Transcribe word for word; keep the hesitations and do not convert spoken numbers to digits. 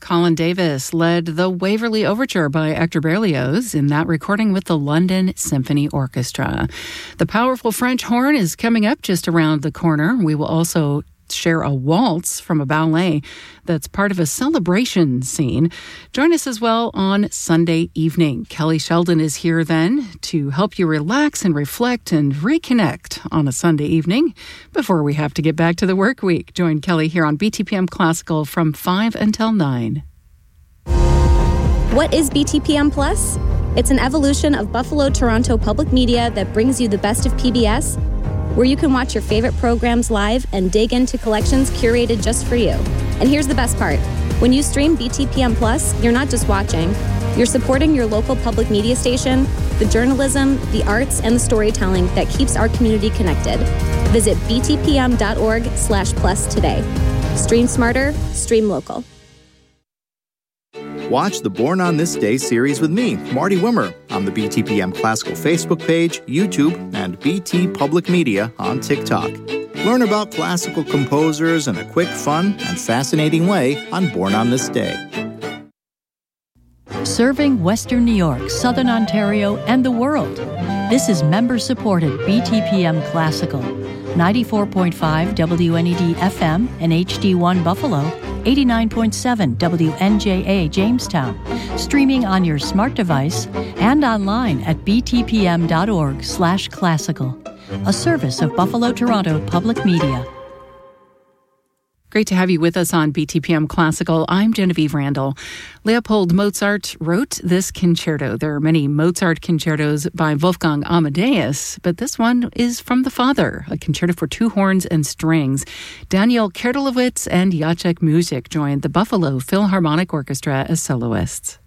Colin Davis led the Waverley Overture by Hector Berlioz in that recording with the London Symphony Orchestra. The powerful French horn is coming up just around the corner. We will also share a waltz from a ballet that's part of a celebration scene. Join us as well on Sunday evening. Kelly Sheldon is here then to help you relax and reflect and reconnect on a Sunday evening before we have to get back to the work week. Join Kelly here on B T P M Classical from five until nine. What is B T P M Plus? It's an evolution of Buffalo Toronto Public Media that brings you the best of P B S, where you can watch your favorite programs live and dig into collections curated just for you. And here's the best part. When you stream B T P M Plus, you're not just watching. You're supporting your local public media station, the journalism, the arts, and the storytelling that keeps our community connected. Visit btpm.org slash plus today. Stream smarter, stream local. Watch the Born on This Day series with me, Marty Wimmer, on the B T P M Classical Facebook page, YouTube, and B T Public Media on TikTok. Learn about classical composers in a quick, fun, and fascinating way on Born on This Day. Serving Western New York, Southern Ontario, and the world. This is member-supported B T P M Classical. ninety-four point five W N E D F M and H D one Buffalo, eighty-nine point seven W N J A Jamestown, streaming on your smart device and online at btpm.org slash classical, a service of Buffalo Toronto Public Media. Great to have you with us on B T P M Classical. I'm Genevieve Randall. Leopold Mozart wrote this concerto. There are many Mozart concertos by Wolfgang Amadeus, but this one is from the father, a concerto for two horns and strings. Daniel Kertelowitz and Jacek Muzik joined the Buffalo Philharmonic Orchestra as soloists.